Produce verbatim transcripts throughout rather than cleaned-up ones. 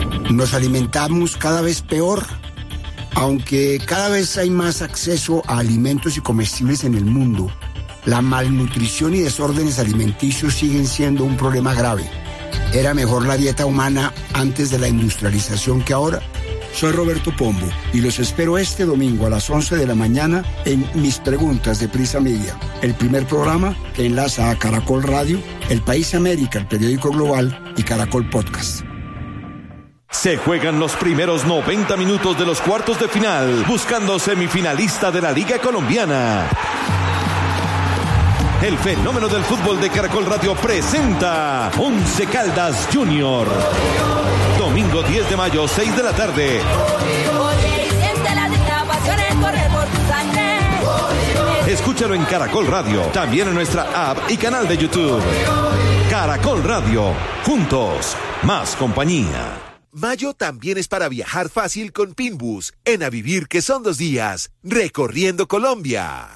Nos alimentamos cada vez peor. Aunque cada vez hay más acceso a alimentos y comestibles en el mundo, la malnutrición y desórdenes alimenticios siguen siendo un problema grave. ¿Era mejor la dieta humana antes de la industrialización que ahora? Soy Roberto Pombo y los espero este domingo a las once de la mañana en Mis Preguntas de Prisa Media, el primer programa que enlaza a Caracol Radio, El País América, el periódico global, y Caracol Podcast. Se juegan los primeros noventa minutos de los cuartos de final, buscando semifinalista de la Liga Colombiana. El fenómeno del fútbol de Caracol Radio presenta Once Caldas Junior. Domingo diez de mayo, seis de la tarde. Escúchalo en Caracol Radio, también en nuestra app y canal de YouTube. Caracol Radio, juntos, más compañía. Mayo también es para viajar fácil con Pinbus, en A Vivir que son dos días, recorriendo Colombia.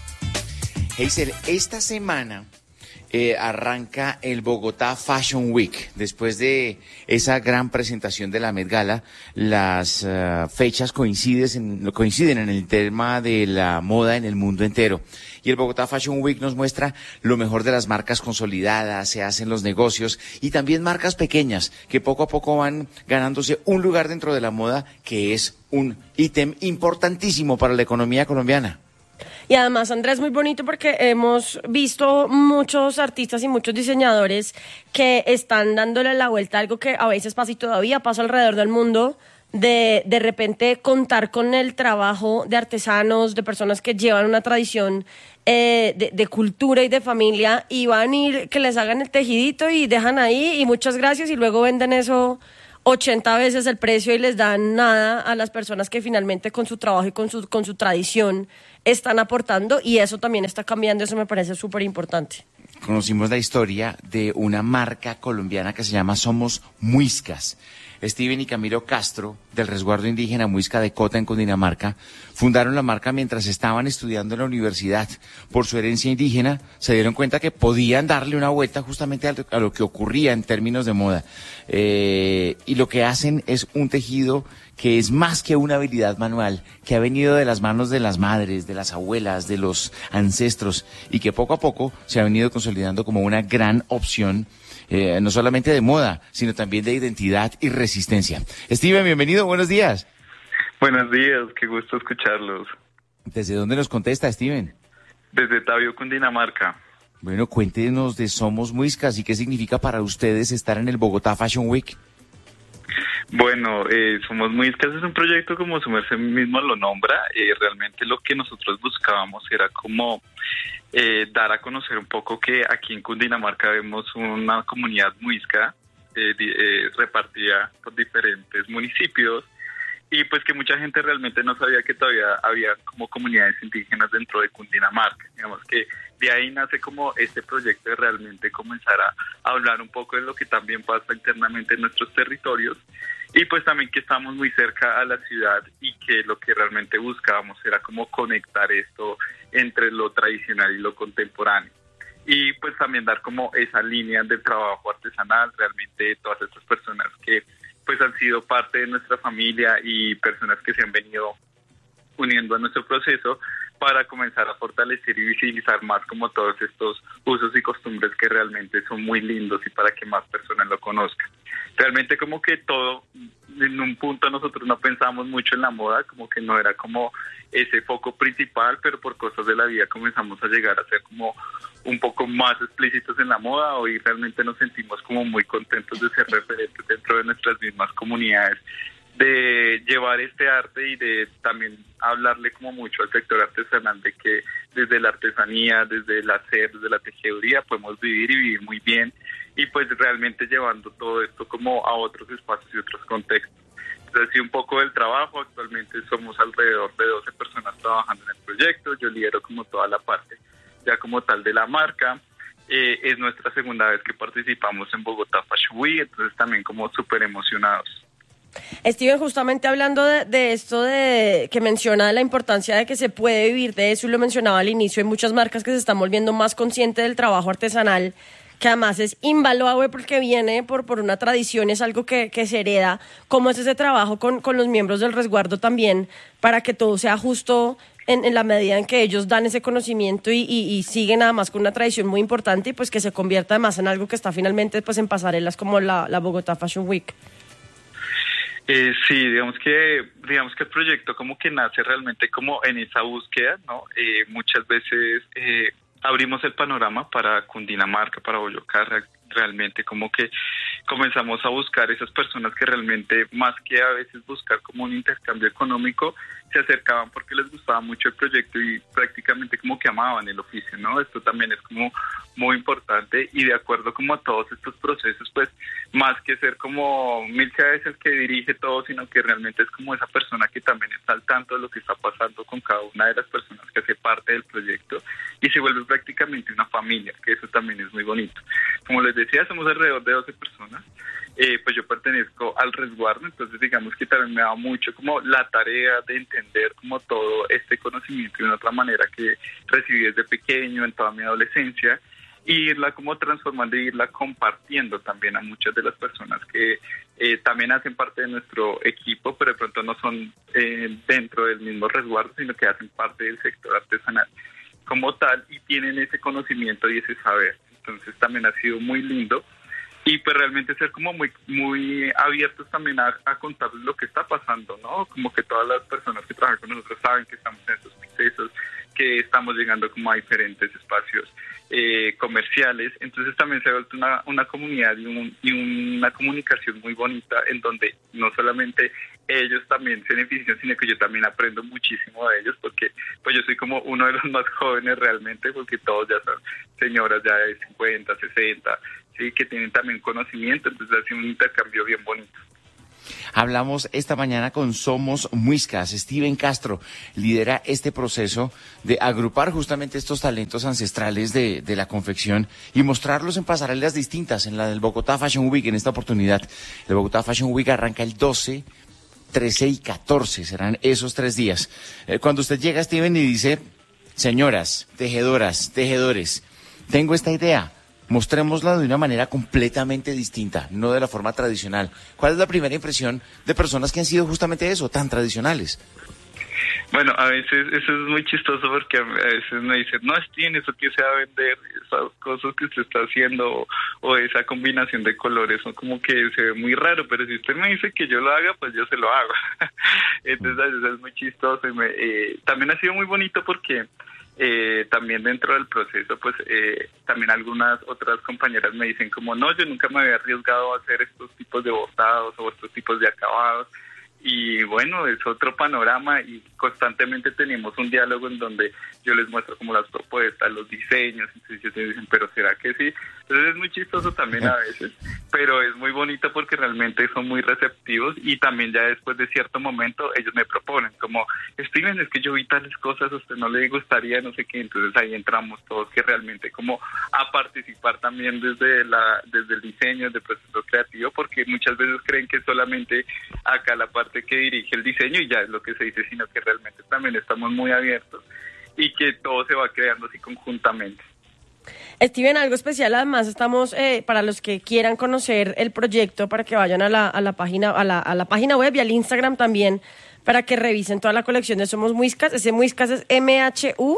Hazel, esta semana eh, arranca el Bogotá Fashion Week. Después de esa gran presentación de la Met Gala, las uh, fechas coinciden en, coinciden en el tema de la moda en el mundo entero. Y el Bogotá Fashion Week nos muestra lo mejor de las marcas consolidadas, se hacen los negocios y también marcas pequeñas que poco a poco van ganándose un lugar dentro de la moda, que es un ítem importantísimo para la economía colombiana. Y además, Andrés, muy bonito porque hemos visto muchos artistas y muchos diseñadores que están dándole la vuelta a algo que a veces pasa y todavía pasa alrededor del mundo, de de repente contar con el trabajo de artesanos, de personas que llevan una tradición eh, de, de cultura y de familia, y van a ir que les hagan el tejidito y dejan ahí y muchas gracias, y luego venden eso ochenta veces el precio y les dan nada a las personas que finalmente con su trabajo y con su, con su tradición están aportando, y eso también está cambiando. Eso me parece súper importante. Conocimos la historia de una marca colombiana que se llama Somos Muiscas. Steven y Camilo Castro, del resguardo indígena Muisca de Cota en Cundinamarca, fundaron la marca mientras estaban estudiando en la universidad. Por su herencia indígena, se dieron cuenta que podían darle una vuelta justamente a lo, a lo que ocurría en términos de moda. Eh, y lo que hacen es un tejido que es más que una habilidad manual, que ha venido de las manos de las madres, de las abuelas, de los ancestros, y que poco a poco se ha venido consolidando como una gran opción, eh, no solamente de moda, sino también de identidad y resistencia. Steven, bienvenido, buenos días. Buenos días, qué gusto escucharlos. ¿Desde dónde nos contesta, Steven? Desde Tabio, Cundinamarca. Bueno, cuéntenos de Somos Muiscas y qué significa para ustedes estar en el Bogotá Fashion Week. Bueno, eh, Somos Muiscas es un proyecto, como su merced mismo lo nombra. Eh, realmente lo que nosotros buscábamos era como eh, dar a conocer un poco que aquí en Cundinamarca vemos una comunidad muisca eh, eh, repartida por diferentes municipios, y pues que mucha gente realmente no sabía que todavía había como comunidades indígenas dentro de Cundinamarca. Digamos que de ahí nace como este proyecto de realmente comenzar a hablar un poco de lo que también pasa internamente en nuestros territorios, y pues también que estamos muy cerca a la ciudad, y que lo que realmente buscábamos era como conectar esto entre lo tradicional y lo contemporáneo. Y pues también dar como esa línea del trabajo artesanal, realmente todas estas personas que pues han sido parte de nuestra familia y personas que se han venido uniendo a nuestro proceso para comenzar a fortalecer y visibilizar más como todos estos usos y costumbres que realmente son muy lindos, y para que más personas lo conozcan. Realmente como que todo, en un punto nosotros no pensamos mucho en la moda, como que no era como ese foco principal, pero por cosas de la vida comenzamos a llegar a ser como un poco más explícitos en la moda. Hoy realmente nos sentimos como muy contentos de ser referentes dentro de nuestras mismas comunidades, de llevar este arte y de también hablarle como mucho al sector artesanal, de que desde la artesanía, desde el hacer, desde la tejeduría podemos vivir y vivir muy bien, y pues realmente llevando todo esto como a otros espacios y otros contextos. Entonces, sí, un poco del trabajo. Actualmente somos alrededor de doce personas trabajando en el proyecto. Yo lidero como toda la parte ya como tal de la marca. Eh, es nuestra segunda vez que participamos en Bogotá Fashion Week, entonces también como súper emocionados. Steven, justamente hablando de, de esto de que menciona de la importancia de que se puede vivir de eso, y lo mencionaba al inicio, hay muchas marcas que se están volviendo más conscientes del trabajo artesanal, que además es invaluable porque viene por, por una tradición, es algo que, que se hereda. ¿Cómo es ese trabajo con, con los miembros del resguardo también para que todo sea justo en, en la medida en que ellos dan ese conocimiento y, y, y siguen además con una tradición muy importante y pues que se convierta además en algo que está finalmente pues en pasarelas como la, la Bogotá Fashion Week? Eh, sí, digamos que digamos que el proyecto como que nace realmente como en esa búsqueda, ¿no? Eh, muchas veces eh, abrimos el panorama para Cundinamarca, para Boyacá, realmente como que comenzamos a buscar esas personas que realmente, más que a veces buscar como un intercambio económico, se acercaban porque les gustaba mucho el proyecto y prácticamente como que amaban el oficio, ¿no? Esto también es como muy importante y de acuerdo como a todos estos procesos, pues más que ser como Milka es el que dirige todo, sino que realmente es como esa persona que también está al tanto de lo que está pasando con cada una de las personas que hace parte del proyecto y se vuelve prácticamente una familia, que eso también es muy bonito. Como les decía, somos alrededor de doce personas. Eh, pues yo pertenezco al resguardo, entonces digamos que también me da mucho como la tarea de entender como todo este conocimiento de una otra manera que recibí desde pequeño, en toda mi adolescencia, y irla como transformando y irla compartiendo también a muchas de las personas que eh, también hacen parte de nuestro equipo, pero de pronto no son eh, dentro del mismo resguardo, sino que hacen parte del sector artesanal como tal y tienen ese conocimiento y ese saber. Entonces también ha sido muy lindo. Y pues realmente ser como muy muy abiertos también a, a contarles lo que está pasando, ¿no? Como que todas las personas que trabajan con nosotros saben que estamos en estos procesos, que estamos llegando como a diferentes espacios eh, comerciales. Entonces también se ha vuelto una, una comunidad y, un, y una comunicación muy bonita en donde no solamente ellos también se benefician, sino que yo también aprendo muchísimo de ellos porque pues yo soy como uno de los más jóvenes realmente porque todos ya son señoras ya de cincuenta, sesenta, sí, que tienen también conocimiento, entonces ha sido un intercambio bien bonito. Hablamos esta mañana con Somos Muiscas. Steven Castro lidera este proceso de agrupar justamente estos talentos ancestrales de, de la confección y mostrarlos en pasarelas distintas, en la del Bogotá Fashion Week en esta oportunidad. El Bogotá Fashion Week arranca el doce, trece y catorce, serán esos tres días. Eh, cuando usted llega, Steven, y dice, señoras, tejedoras, tejedores, tengo esta idea, mostrémosla de una manera completamente distinta, no de la forma tradicional. ¿Cuál es la primera impresión de personas que han sido justamente eso, tan tradicionales? Bueno, a veces eso es muy chistoso porque a veces me dicen, no, Steven, eso que se va a vender, esas cosas que usted está haciendo o, o esa combinación de colores, son como que se ve muy raro, pero si usted me dice que yo lo haga, pues yo se lo hago. Entonces a veces es muy chistoso y me, eh, también ha sido muy bonito porque Eh, también dentro del proceso, pues eh, también algunas otras compañeras me dicen como, no, yo nunca me había arriesgado a hacer estos tipos de bordados o estos tipos de acabados. Y bueno, es otro panorama y constantemente tenemos un diálogo en donde yo les muestro como las propuestas, los diseños, entonces ellos me dicen, pero ¿será que sí? Entonces es muy chistoso también a veces, pero es muy bonito porque realmente son muy receptivos y también ya después de cierto momento ellos me proponen como, Steven, es que yo vi tales cosas, a usted no le gustaría, no sé qué, entonces ahí entramos todos que realmente como a participar también desde la desde el diseño, desde el proceso creativo, porque muchas veces creen que solamente acá la parte que dirige el diseño y ya es lo que se dice, sino que realmente también estamos muy abiertos y que todo se va creando así conjuntamente. Steven, algo especial, además estamos eh, para los que quieran conocer el proyecto, para que vayan a la, a la página a la, a la página web y al Instagram también, para que revisen toda la colección de Somos Muiscas. Ese Muiscas es M H U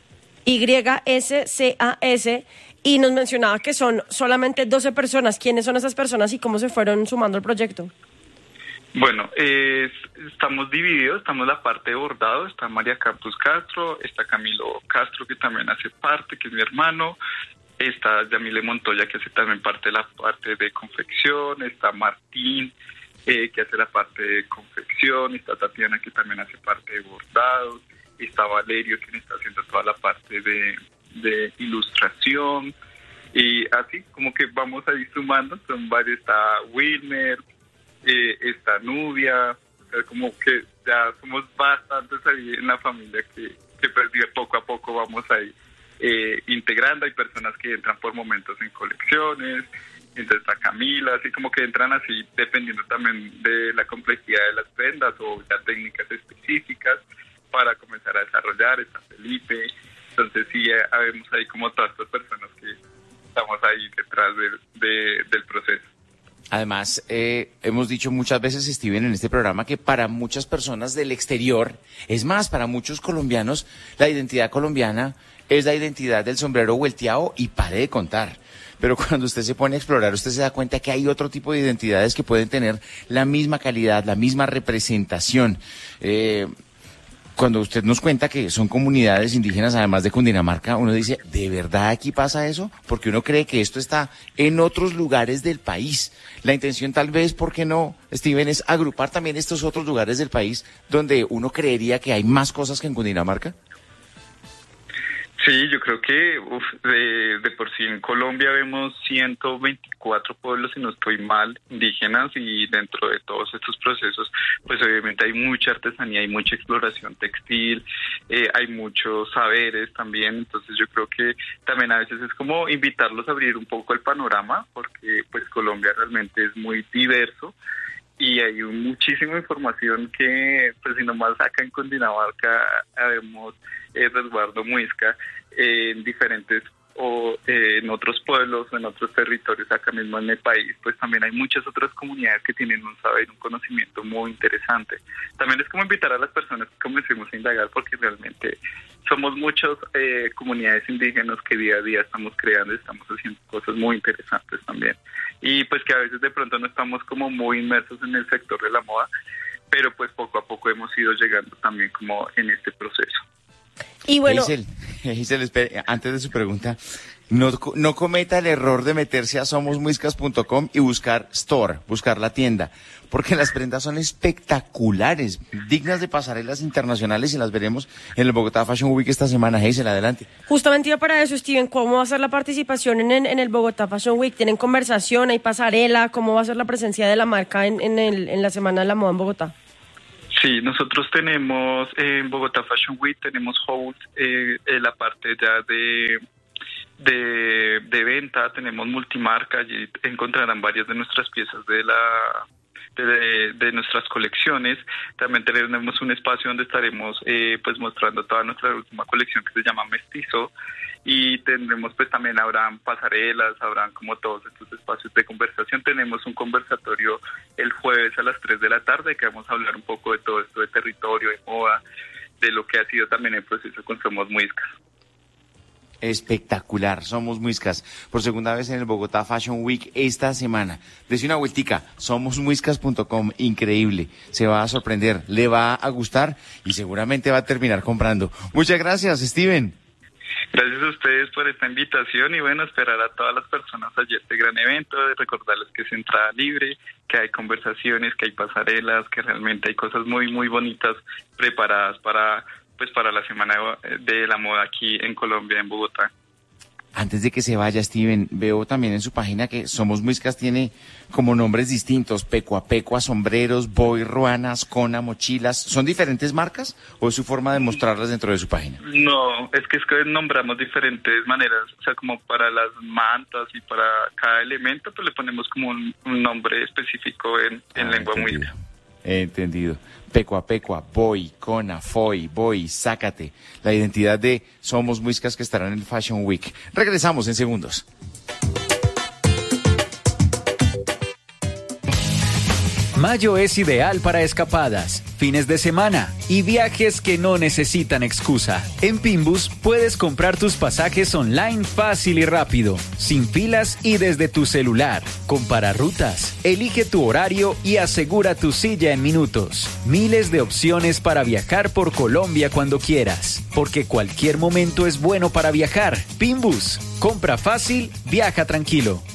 Y S C A S y nos mencionaba que son solamente doce personas. ¿Quiénes son esas personas y cómo se fueron sumando al proyecto? Bueno, eh, estamos divididos, estamos la parte de bordado, está María Campos Castro, está Camilo Castro que también hace parte, que es mi hermano, está Yamile Montoya que hace también parte de la parte de confección, está Martín eh, que hace la parte de confección, está Tatiana que también hace parte de bordados, está Valerio quien está haciendo toda la parte de, de ilustración y así como que vamos ahí sumando, son varios, está Wilmer, Eh, esta Nubia, o sea, como que ya somos bastantes ahí en la familia que, que pues, poco a poco vamos ahí eh, integrando. Hay personas que entran por momentos en colecciones, entonces está Camila, así como que entran así dependiendo también de la complejidad de las prendas o ya técnicas específicas para comenzar a desarrollar. Está Felipe, entonces sí, habemos ahí como todas estas personas que estamos ahí detrás de, de, del proceso. Además, eh, hemos dicho muchas veces, Steven, en este programa que para muchas personas del exterior, es más, para muchos colombianos, la identidad colombiana es la identidad del sombrero vuelteado y pare de contar. Pero cuando usted se pone a explorar, usted se da cuenta que hay otro tipo de identidades que pueden tener la misma calidad, la misma representación. Eh, cuando usted nos cuenta que son comunidades indígenas, además de Cundinamarca, uno dice, ¿de verdad aquí pasa eso? Porque uno cree que esto está en otros lugares del país. La intención tal vez, ¿por qué no, Steven, es agrupar también estos otros lugares del país donde uno creería que hay más cosas que en Cundinamarca? Sí, yo creo que uf, de, de por sí en Colombia vemos ciento veinticuatro pueblos, si no estoy mal, indígenas, y dentro de todos estos procesos, pues obviamente hay mucha artesanía, hay mucha exploración textil, eh, hay muchos saberes también. Entonces yo creo que también a veces es como invitarlos a abrir un poco el panorama, porque pues Colombia realmente es muy diverso. Y hay muchísima información que, pues si nomás acá en Cundinamarca vemos el resguardo Muisca, eh, en diferentes o eh, en otros pueblos o en otros territorios acá mismo en el país, pues también hay muchas otras comunidades que tienen un saber, un conocimiento muy interesante. También es como invitar a las personas que comencemos a indagar, porque realmente somos muchas eh, comunidades indígenas que día a día estamos creando y estamos haciendo cosas muy interesantes también. Y pues que a veces de pronto no estamos como muy inmersos en el sector de la moda, pero pues poco a poco hemos ido llegando también como en este proceso. Y bueno, Hazel, Hazel, espere, antes de su pregunta, no, no cometa el error de meterse a somos muiscas punto com y buscar store, buscar la tienda, porque las prendas son espectaculares, dignas de pasarelas internacionales, y las veremos en el Bogotá Fashion Week esta semana. Hazel, adelante. Justamente iba para eso, Steven, ¿cómo va a ser la participación en, en, en el Bogotá Fashion Week? ¿Tienen conversación, hay pasarela? ¿Cómo va a ser la presencia de la marca en, en, el, en la Semana de la Moda en Bogotá? Sí, nosotros tenemos eh, en Bogotá Fashion Week, tenemos hold, eh, en la parte ya de, de de venta, tenemos multimarca, allí encontrarán varias de nuestras piezas de la de, de nuestras colecciones. También tenemos un espacio donde estaremos eh, pues mostrando toda nuestra última colección, que se llama Mestizo, y tendremos pues también habrán pasarelas, habrán como todos estos espacios de conversación. Tenemos un conversatorio el jueves a las tres de la tarde que vamos a hablar un poco de todo esto de territorio, de moda, de lo que ha sido también el proceso con Somos Muiscas. Espectacular, Somos Muiscas, por segunda vez en el Bogotá Fashion Week esta semana. Dese una vueltica, somos muiscas punto com, increíble, se va a sorprender, le va a gustar y seguramente va a terminar comprando. Muchas gracias, Steven. Gracias a ustedes por esta invitación y bueno, esperar a todas las personas allí a este gran evento, de recordarles que es entrada libre, que hay conversaciones, que hay pasarelas, que realmente hay cosas muy, muy bonitas preparadas para, pues, para la Semana de la Moda aquí en Colombia, en Bogotá. Antes de que se vaya, Steven, veo también en su página que Somos Muiscas tiene como nombres distintos: Pecua Pecua, sombreros, Boy, ruanas, Cona, mochilas. ¿Son diferentes marcas o es su forma de mostrarlas dentro de su página? No, es que es que nombramos diferentes maneras, o sea, como para las mantas y para cada elemento, pues le ponemos como un, un nombre específico en, en ah, lengua muisca. Entendido. Pecua Pecua, Boy, Cona, Foy, Boy, Sácate. La identidad de Somos Muiscas que estarán en el Fashion Week. Regresamos en segundos. Mayo es ideal para escapadas, fines de semana y viajes que no necesitan excusa. En Pinbus puedes comprar tus pasajes online fácil y rápido, sin filas y desde tu celular. Compara rutas, elige tu horario y asegura tu silla en minutos. Miles de opciones para viajar por Colombia cuando quieras, porque cualquier momento es bueno para viajar. Pinbus, compra fácil, viaja tranquilo.